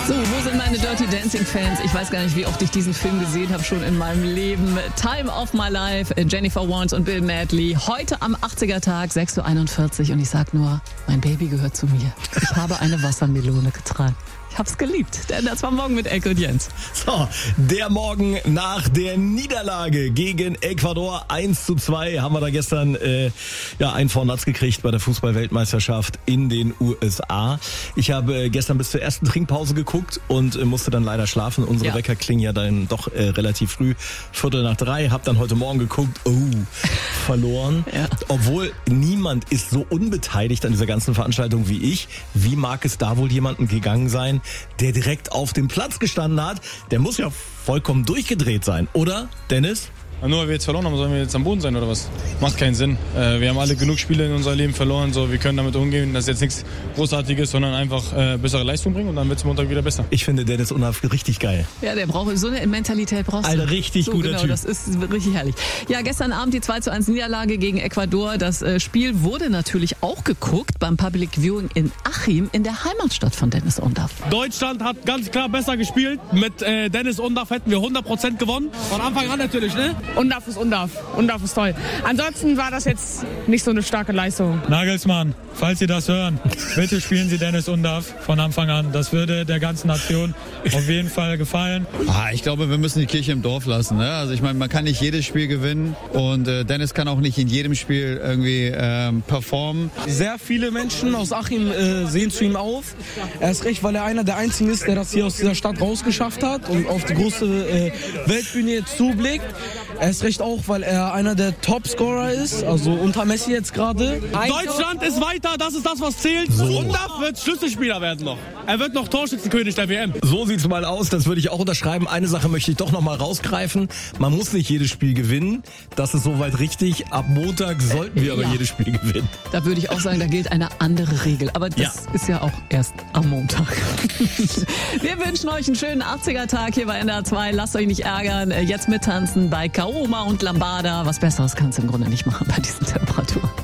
So, wo sind meine Dirty Dancing Fans? Ich weiß gar nicht, wie oft ich diesen Film gesehen habe, schon in meinem Leben. Time of My Life, Jennifer Warnes und Bill Medley. Heute am 80er Tag, 6:41 Uhr. Und ich sag nur, mein Baby gehört zu mir. Ich habe eine Wassermelone getragen. Ich hab's geliebt, denn das war morgen mit Elke und Jens. So, der Morgen nach der Niederlage gegen Ecuador 1:2 haben wir da gestern einen Vornatz gekriegt bei der Fußball-Weltmeisterschaft in den USA. Ich habe gestern bis zur ersten Trinkpause geguckt und musste dann leider schlafen. Unsere Wecker klingen ja dann doch relativ früh, 2:45. Hab dann heute Morgen geguckt, verloren. Ja. Obwohl niemand ist so unbeteiligt an dieser ganzen Veranstaltung wie ich. Wie mag es da wohl jemanden gegangen sein, der direkt auf dem Platz gestanden hat? Der muss ja vollkommen durchgedreht sein, oder, Dennis? Nur weil wir jetzt verloren haben, sollen wir jetzt am Boden sein oder was? Macht keinen Sinn. Wir haben alle genug Spiele in unserem Leben verloren, so wir können damit umgehen. Das ist jetzt nichts Großartiges, sondern einfach bessere Leistung bringen und dann wird es Montag wieder besser. Ich finde Dennis Undaff richtig geil. Ja, der braucht so eine Mentalität brauchst du. Alter, richtig guter Typ. Das ist richtig herrlich. Ja, gestern Abend die 2:1 Niederlage gegen Ecuador. Das Spiel wurde natürlich auch geguckt beim Public Viewing in Achim, in der Heimatstadt von Dennis Undaff. Deutschland hat ganz klar besser gespielt. Mit Dennis Undaff hätten wir 100% gewonnen. Von Anfang an natürlich, ne? Undaff ist Undaff. Undaff ist toll. Ansonsten war das jetzt nicht so eine starke Leistung. Nagelsmann, falls Sie das hören, bitte spielen Sie Dennis Undaff von Anfang an. Das würde der ganzen Nation auf jeden Fall gefallen. Ich glaube, wir müssen die Kirche im Dorf lassen. Ne? Also ich meine, man kann nicht jedes Spiel gewinnen und Dennis kann auch nicht in jedem Spiel irgendwie performen. Sehr viele Menschen aus Achim sehen zu ihm auf. Er ist recht, weil er einer der Einzigen ist, der das hier aus dieser Stadt rausgeschafft hat und auf die große Weltbühne jetzt zublickt. Er ist recht auch, weil er einer der Topscorer ist, also unter Messi jetzt gerade. Deutschland ist weiter, das ist das, was zählt. So. Undaff wird Schlüsselspieler werden noch. Er wird noch Torschützenkönig der WM. So sieht's mal aus, das würde ich auch unterschreiben. Eine Sache möchte ich doch noch mal rausgreifen. Man muss nicht jedes Spiel gewinnen. Das ist soweit richtig. Ab Montag sollten wir aber jedes Spiel gewinnen. Da würde ich auch sagen, da gilt eine andere Regel. Aber das ist ja auch erst am Montag. Wir wünschen euch einen schönen 80er-Tag hier bei NDR 2. Lasst euch nicht ärgern. Jetzt mittanzen bei Kaoma und Lambada. Was Besseres kannst du im Grunde nicht machen bei diesen Temperaturen.